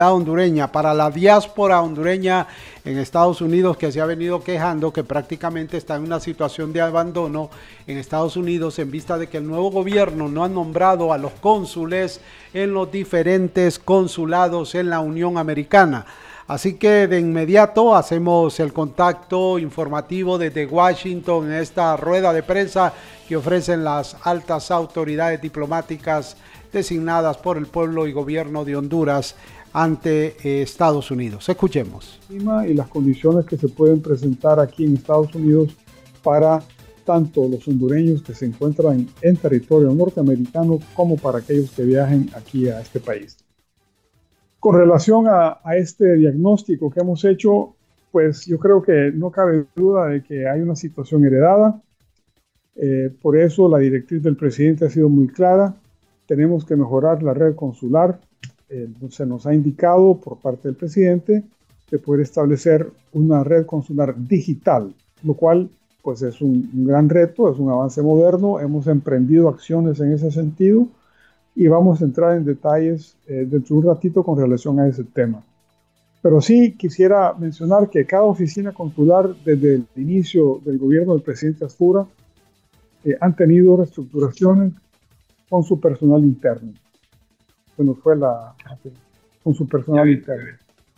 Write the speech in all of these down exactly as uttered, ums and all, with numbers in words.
hondureña, para la diáspora hondureña en Estados Unidos, que se ha venido quejando que prácticamente está en una situación de abandono en Estados Unidos en vista de que el nuevo gobierno no ha nombrado a los cónsules en los diferentes consulados en la Unión Americana. Así que de inmediato hacemos el contacto informativo desde Washington en esta rueda de prensa que ofrecen las altas autoridades diplomáticas designadas por el pueblo y gobierno de Honduras ante eh, Estados Unidos. Escuchemos. Y las condiciones que se pueden presentar aquí en Estados Unidos para tanto los hondureños que se encuentran en territorio norteamericano como para aquellos que viajen aquí a este país. Con relación a, a este diagnóstico que hemos hecho, pues yo creo que no cabe duda de que hay una situación heredada. Eh, por eso la directriz del presidente ha sido muy clara. Tenemos que mejorar la red consular. Eh, se nos ha indicado por parte del presidente de poder establecer una red consular digital, lo cual pues es un, un gran reto, es un avance moderno. Hemos emprendido acciones en ese sentido y vamos a entrar en detalles eh, dentro de un ratito con relación a ese tema. Pero sí quisiera mencionar que cada oficina consular desde el inicio del gobierno del presidente Asfura eh, han tenido reestructuraciones con su personal interno. Se nos fue la... con su personal interno.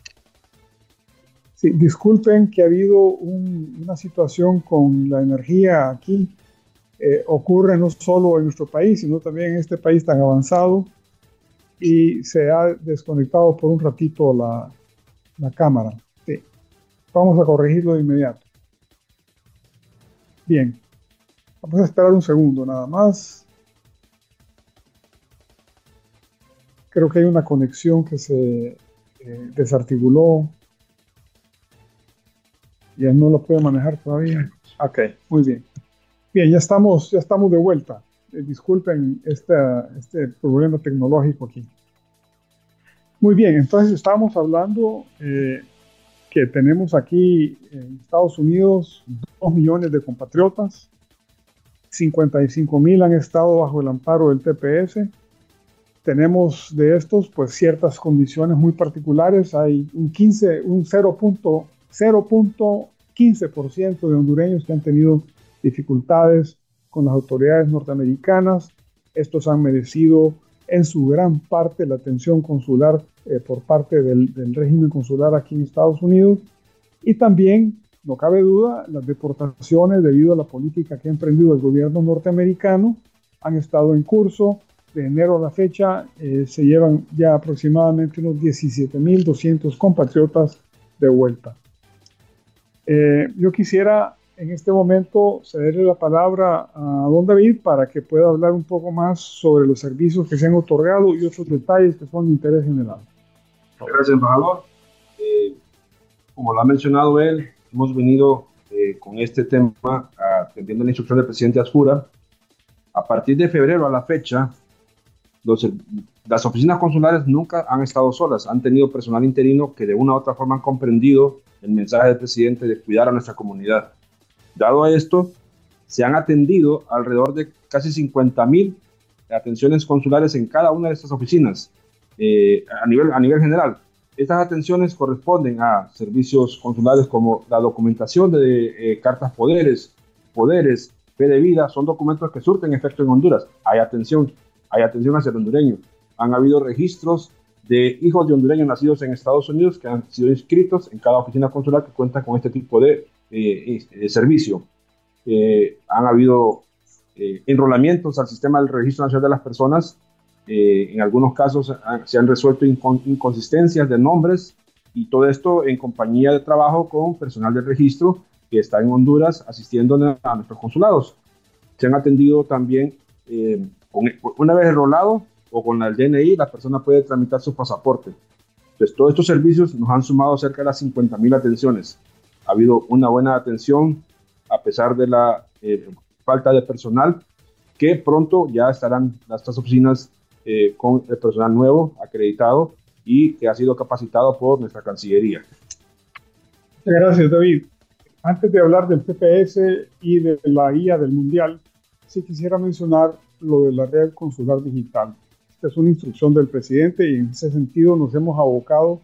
Sí, disculpen que ha habido un, una situación con la energía aquí. Eh, ocurre no solo en nuestro país, sino también en este país tan avanzado. Y se ha desconectado por un ratito la, la cámara. Sí. Vamos a corregirlo de inmediato. Bien. Vamos a esperar un segundo nada más. Creo que hay una conexión que se eh, desarticuló. Y él no lo puede manejar todavía. Ok, muy bien. Bien, ya estamos, ya estamos de vuelta. Eh, disculpen este, este problema tecnológico aquí. Muy bien, entonces estamos hablando eh, que tenemos aquí en Estados Unidos dos millones de compatriotas. cincuenta y cinco mil han estado bajo el amparo del T P S. Tenemos de estos pues ciertas condiciones muy particulares. Hay un quince, un cero punto quince por ciento de hondureños que han tenido dificultades con las autoridades norteamericanas. Estos han merecido en su gran parte la atención consular eh, por parte del, del régimen consular aquí en Estados Unidos. Y también, no cabe duda, las deportaciones debido a la política que ha emprendido el gobierno norteamericano han estado en curso. De enero a la fecha eh, se llevan ya aproximadamente unos diecisiete mil doscientos compatriotas de vuelta. Eh, yo quisiera en este momento cederle la palabra a don David para que pueda hablar un poco más sobre los servicios que se han otorgado y otros detalles que son de interés general. Gracias, embajador. Eh, como lo ha mencionado él, hemos venido eh, con este tema atendiendo la instrucción del presidente Asfura. A partir de febrero a la fecha, los, las oficinas consulares nunca han estado solas, han tenido personal interino que de una u otra forma han comprendido el mensaje del presidente de cuidar a nuestra comunidad. Dado a esto, se han atendido alrededor de casi cincuenta mil atenciones consulares en cada una de estas oficinas eh, a, nivel, a nivel general. Estas atenciones corresponden a servicios consulares como la documentación de eh, cartas poderes, poderes, fe de vida, son documentos que surten efecto en Honduras. Hay atención, hay atención hacia el hondureño. Han habido registros de hijos de hondureños nacidos en Estados Unidos que han sido inscritos en cada oficina consular que cuenta con este tipo de, eh, de servicio. Eh, han habido eh, enrolamientos al sistema del Registro Nacional de las Personas. Eh, en algunos casos han, se han resuelto incon inconsistencias de nombres y todo esto en compañía de trabajo con personal del registro que está en Honduras asistiendo a nuestros consulados. Se han atendido también, eh, con, una vez enrolado o con el D N I, la persona puede tramitar su pasaporte. Entonces, todos estos servicios nos han sumado cerca de las cincuenta mil atenciones. Ha habido una buena atención a pesar de la eh, falta de personal, que pronto ya estarán estas oficinas eh, con el personal nuevo, acreditado y que ha sido capacitado por nuestra Cancillería. Muchas gracias, David. Antes de hablar del T P S y de la guía del Mundial, sí quisiera mencionar lo de la red consular digital. esta es una instrucción del presidente y en ese sentido nos hemos abocado